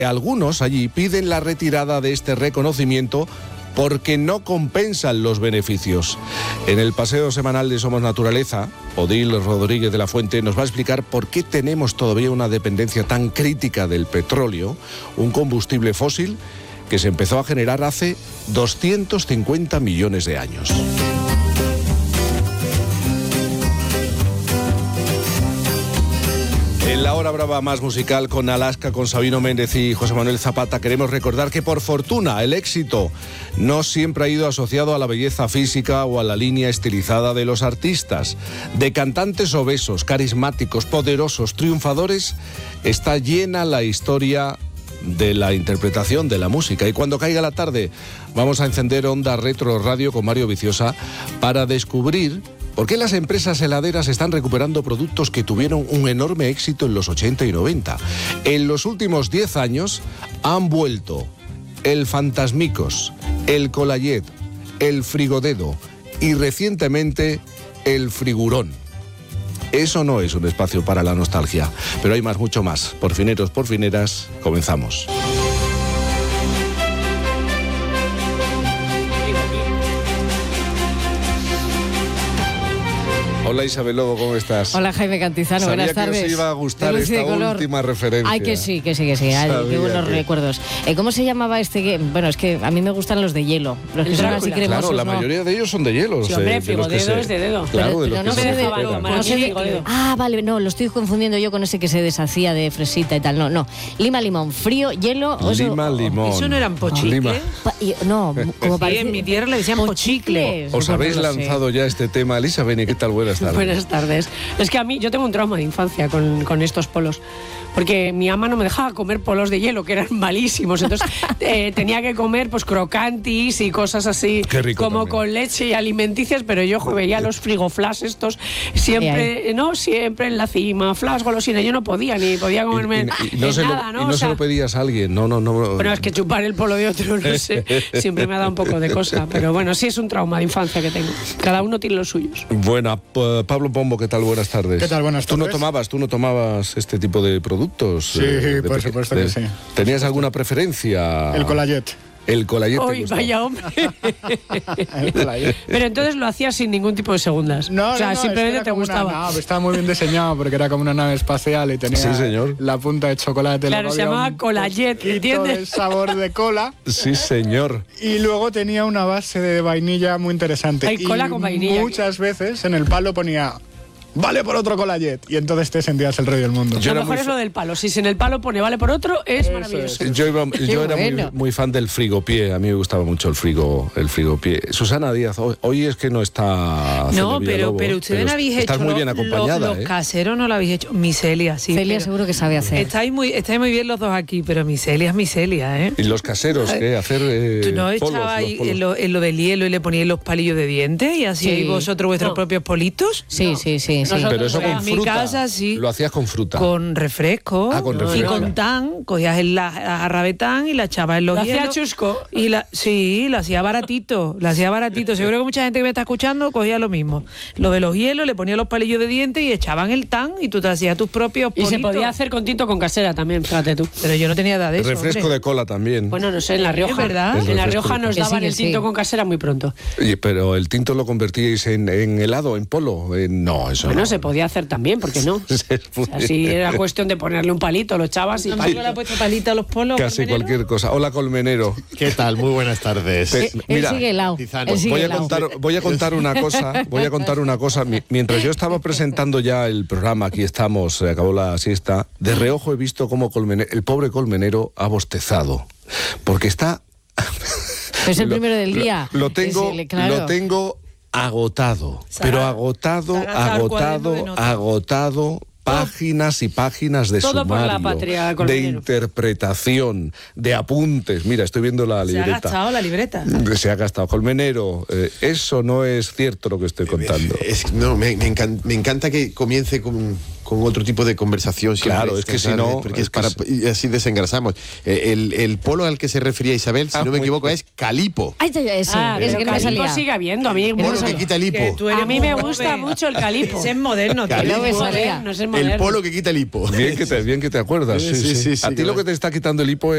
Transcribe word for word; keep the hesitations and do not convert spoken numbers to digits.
Algunos allí piden la retirada de este reconocimiento porque no compensan los beneficios. En el paseo semanal de Somos Naturaleza, Odil Rodríguez de la Fuente nos va a explicar por qué tenemos todavía una dependencia tan crítica del petróleo, un combustible fósil que se empezó a generar hace doscientos cincuenta millones de años. En la hora brava más musical con Alaska, con Sabino Méndez y José Manuel Zapata, queremos recordar que por fortuna el éxito no siempre ha ido asociado a la belleza física o a la línea estilizada de los artistas. De cantantes obesos, carismáticos, poderosos, triunfadores, está llena la historia de la interpretación de la música. Y cuando caiga la tarde vamos a encender Onda Retro Radio con Mario Viciosa para descubrir ¿por qué las empresas heladeras están recuperando productos que tuvieron un enorme éxito en los ochenta y noventa? En los últimos diez años han vuelto el Fantasmicos, el Colayet, el Frigodedo y recientemente el Frigurón. Eso no es un espacio para la nostalgia, pero hay más, mucho más. Porfineros, porfineras, comenzamos. Hola Isabel Lobo, ¿cómo estás? Hola Jaime Cantizano, Sabía buenas tardes. que os iba a gustar esta última referencia. Ay, que sí, que sí, que sí. Ay, qué buenos que... recuerdos. Eh, ¿Cómo se llamaba este? Que, bueno, es que a mí me gustan los de hielo. Los que son así cremosos. Claro, la ¿no? mayoría de ellos son de hielo. Sí, hombre, frigodedo es de dedo. Claro, pero, de pero los no que sé se de... pegan. No sé de... Ah, vale, no, lo estoy confundiendo yo con ese que se deshacía de fresita y tal. No, no. Lima, limón, frío, hielo... O Lima, eso, limón. ¿Eso no eran pochicles? Pa, y, no, como sí, parece... en mi tierra le decían pochicle. Os habéis lanzado ya este tema. Elisa Beni, ¿qué tal? Buenas tardes. Buenas tardes. Es que a mí, yo tengo un trauma de infancia con, con estos polos, porque mi ama no me dejaba comer polos de hielo, que eran malísimos, entonces eh, tenía que comer pues crocantis y cosas así, como también, con leche y alimenticias, pero yo jo, veía los frigoflash estos, siempre, ay, no, siempre en la cima, flash, golosina, yo no podía, ni podía comerme y, y, y no se nada, lo, ¿no? Y no o sea, se lo pedías a alguien, no, no, no. Bueno, es que chupar el polo de otro, no sé, siempre me ha dado un poco de cosa, pero bueno, sí es un trauma de infancia que tengo, cada uno tiene los suyos. Bueno, Pablo Pombo, ¿qué tal? Buenas tardes. ¿Qué tal? Buenas tardes. Tú no tomabas, tú no tomabas este tipo de productos. Sí, eh, por supuesto que sí. ¿Tenías alguna preferencia? El Colayet. El Colayet. Uy, vaya hombre. El Colayet. Pero entonces lo hacías sin ningún tipo de segundas. No, o sea, no, no, simplemente es que te gustaba. Nave, estaba muy bien diseñado porque era como una nave espacial y tenía sí, señor. la punta de chocolate. Claro, se llamaba Colayet, ¿entiendes? El sabor de cola. Sí, señor. Y luego tenía una base de vainilla muy interesante. Hay cola y con vainilla. Muchas veces en el palo ponía... Vale por otro Colayet. Y entonces te sentías el rey del mundo. Yo lo mejor es lo del palo. Si en el palo pone vale por otro, es Eso maravilloso. Es. Yo, iba, yo era bueno. muy, muy fan del frigopié. A mí me gustaba mucho el frigo, el frigopié. Susana Díaz, hoy, hoy es que no está. No, pero, pero ustedes no habéis estás hecho. muy bien acompañada. Los, los ¿eh? caseros no lo habéis hecho. Miselia, sí. Celia pero seguro que sabe hacer. Estáis muy, estáis muy bien los dos aquí, pero Miselia es Miselia, ¿eh? Y los caseros, ¿qué? Hacer. Eh, ¿Tú no polos, echabais en lo, en lo del hielo y le poníais los palillos de dientes y hacíais Sí. vosotros vuestros No. propios politos? Sí, No. sí, sí. sí. Pero eso Pues con en mi fruta. casa sí. Lo hacías con fruta. Con refresco. Ah, con refresco. Y con tan, cogías el, la, la jarra de tan y la echabas en los ¿Lo hacía hielos. chusco? Y la, sí, lo hacía baratito, lo hacía baratito. Seguro que mucha gente que me está escuchando cogía lo mismo. Lo de los hielos, le ponía los palillos de dientes y echaban el tan y tú te hacías tus propios Y politos. se podía hacer con tinto con casera también, fíjate tú. Pero yo no tenía edad de eso, Refresco hombre. de cola también. Bueno, no sé, en La Rioja. ¿Es verdad? En La El Rioja nos Que sí, daban que el tinto sí. con casera muy pronto. Oye, pero el tinto lo convertíais en, en helado, en polo. En, no, eso Bueno, no. se podía hacer también, ¿por qué no? O sea, si era cuestión de ponerle un palito, lo echabas y ¿No palito. le ha puesto palita a los polos? Casi Colmenero? cualquier cosa. Hola, Colmenero. ¿Qué tal? Muy buenas tardes. Te- Él mira, sigue helado. Tizano. Él sigue Voy a helado. contar, voy a contar una cosa, voy a contar una cosa. Mi- Mientras yo estaba presentando ya el programa, aquí estamos, se acabó la siesta, de reojo he visto cómo Colmenero, el pobre Colmenero ha bostezado, porque está... Es el Lo- primero del lo- día. Lo, tengo, Es el- claro. lo tengo agotado, Se ha- pero agotado, se ha gastado el cuaderno agotado, de notas. agotado. Páginas y páginas de Todo por la sumario, patria, de Colmenero. interpretación, de apuntes. Mira, estoy viendo la Se ha libreta. gastado la libreta. Se ha gastado. Colmenero, eh, eso no es cierto lo que estoy contando. Es- no, me, me encan- me encanta que comience con, con otro tipo de conversación. siempre, Claro, es que si no, porque es es que para, si- y así desengrasamos. Eh, El, el polo al que se refería Isabel, si Ah, no me muy equivoco, bien. es calipo. Ay, ese, Ah, es pero que no me calipo salía. sigue habiendo, a mí. Polo que quita el hipo. Que tú eres A mí me muy gusta joven. mucho el calipo. Ese es moderno, tío. Calipo. No me salía. No es el moderno. El polo que quita el hipo. Bien que te, bien que te acuerdas. Sí, sí, sí, sí. sí, sí, A ti lo claro. que te está quitando el hipo